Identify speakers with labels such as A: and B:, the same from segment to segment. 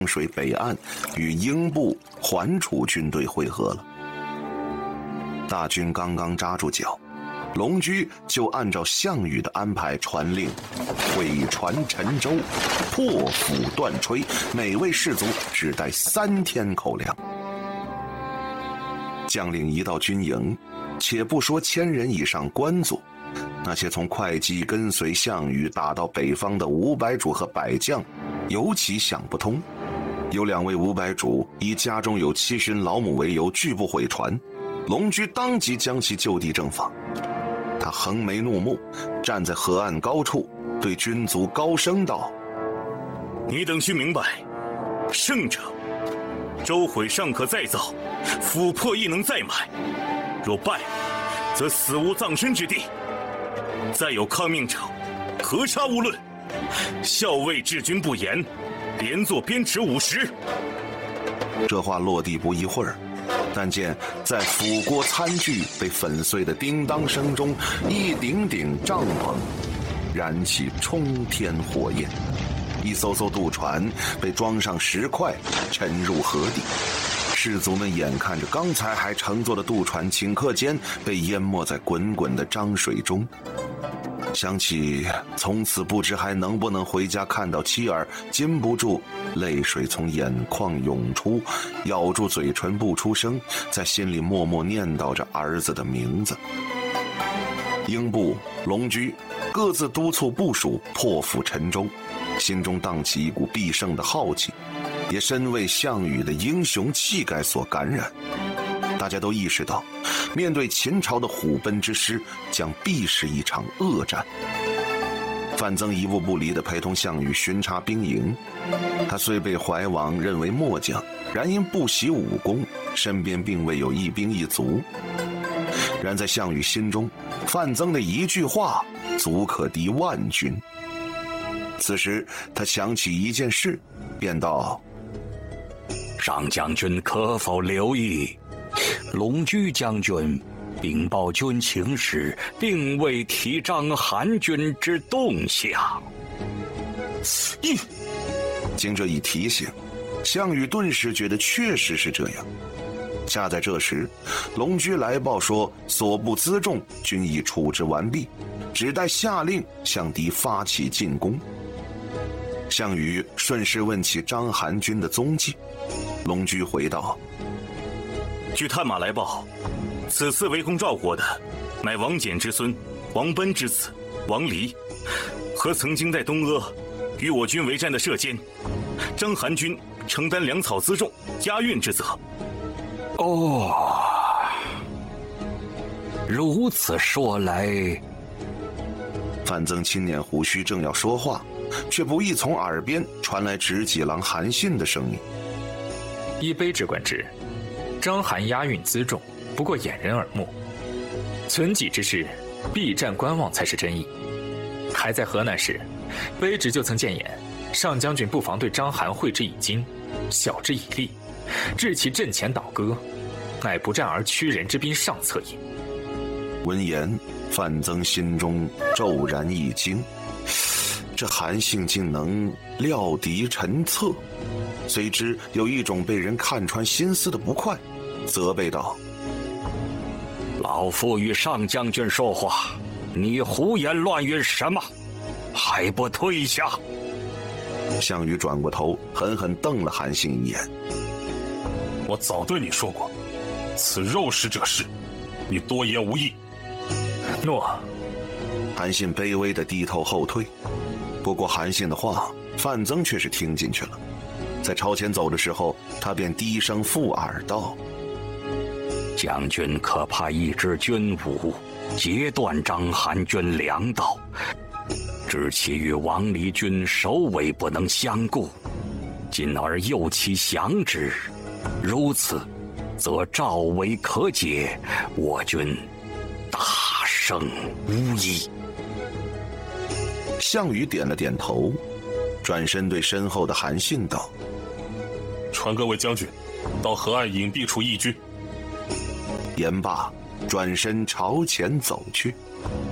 A: 水北岸与英部桓楚军队会合了。大军刚刚扎住脚，龙驹就按照项羽的安排传令，毁船沉舟，破釜断炊，每位士卒只带3天口粮。将领一到军营，且不说1000人以上官卒，那些从会稽跟随项羽打到北方的五百主和百将，尤其想不通。有2位五百主以家中有7旬老母为由拒不毁船，龙驹当即将其就地正法。他横眉怒目，站在河岸高处，对军卒高声道：“
B: 你等须明白，胜者舟毁尚可再造，斧破亦能再买；若败，则死无葬身之地。再有抗命者，格杀勿论。校尉治军不严，连坐鞭笞50。”
A: 这话落地不一会儿，但见在釜锅餐具被粉碎的叮当声中，一顶顶帐篷燃起冲天火焰，一艘艘渡船被装上石块沉入河底。士卒们眼看着刚才还乘坐的渡船顷刻间被淹没在滚滚的漳水中，想起从此不知还能不能回家看到妻儿，禁不住泪水从眼眶涌出，咬住嘴唇不出声，在心里默默念叨着儿子的名字。英布、龙驹各自督促部属破釜沉舟，心中荡起一股必胜的浩气，也深为项羽的英雄气概所感染。大家都意识到，面对秦朝的虎贲之师，将必是一场恶战。范增一步不离地陪同项羽巡查兵营，他虽被怀王认为末将，然因不习武功，身边并未有一兵一卒。然在项羽心中，范增的一句话足可敌万军。此时他想起一件事，便道：“
C: 上将军可否留意，龙驹将军禀报军情时，并未提章韩军之动向。”
A: 经这一提醒，项羽顿时觉得确实是这样。恰在这时，龙驹来报说所部辎重均已处置完毕，只待下令向敌发起进攻。项羽顺势问起章韩军的踪迹，龙驹回道：“
B: 据探马来报，此次围攻赵国的，乃王翦之孙王贲之子王离，和曾经在东阿与我军为战的射监。章韩军承担粮草辎重押运之责。”
C: 哦，如此说来，
A: 范增轻捻胡须，正要说话，却不意从耳边传来执戟郎韩信的声音：“
D: 依卑职官职，章韩押运辎重，不过掩人耳目；存己之事，避战观望才是真意。还在河南时，卑职就曾谏言，上将军不妨对章韩会之以金，晓之以利，致其阵前倒戈，乃不战而屈人之兵上策也。”
A: 闻言，范增心中骤然一惊，这韩信竟能料敌陈策，随之有一种被人看穿心思的不快，责备道：“
C: 老夫与上将军说话，你胡言乱语什么？还不退下！”
A: 项羽转过头，狠狠瞪了韩信一眼：“
E: 我早对你说过，此肉食者是，你多言无益。”
D: 诺。
A: 韩信卑微地低头后退。不过韩信的话，范增却是听进去了。在朝前走的时候，他便低声附耳道：“
C: 将军可派一支军伍，截断章韩军粮道，知其与王离军首尾不能相顾，进而诱其降之。如此，则赵围可解，我军大胜无疑。”
A: 项羽点了点头，转身对身后的韩信道：“
E: 传各位将军，到河岸隐蔽处议军。”
A: 言罢，转身朝前走去。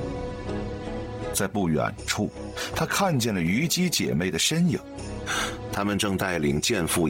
A: 在不远处，他看见了虞姬姐妹的身影。他他们正带领健父